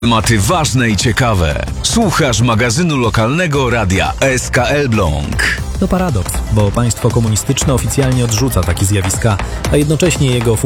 Tematy ważne i ciekawe. Słuchasz magazynu lokalnego radia SK Elbląg. To paradoks, bo państwo komunistyczne oficjalnie odrzuca takie zjawiska, a jednocześnie jego